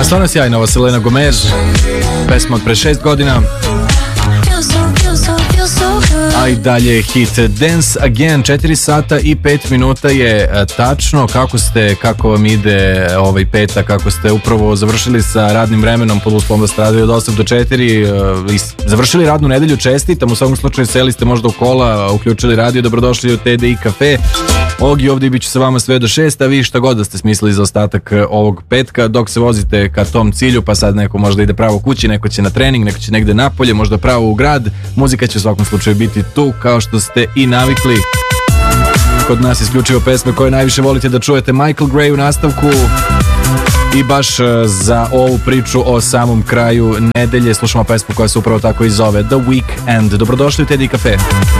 A stvarno sjajna ova Selena Gomez, pesma od pre 6 godina. A i dalje hit Dance Again. 4 sata i 5 minuta je tačno. Kako vam ide ovaj petak, kako ste upravo završili sa radnim vremenom, pod uslovom da ste radili od 8 do 4 i završili radnu nedelju, čestitam. U svakom slučaju seli ste možda u kola, uključili radio, dobrodošli u TDI kafe. Ogi ovdje bit ću sa vama sve do 6, a vi šta god da ste smislili za ostatak ovog petka dok se vozite ka tom cilju, pa sad neko možda ide pravo kući, neko će na trening, neko će negde napolje, možda pravo u grad. Muzika će u svakom slučaju biti tu kao što ste i navikli. Kod nas isključivo pesme koje najviše volite da čujete. Michael Gray u nastavku. I baš za ovu priču o samom kraju nedelje slušamo pesmu koja se upravo tako i zove The Weekend. Dobrodošli u TDI kafe.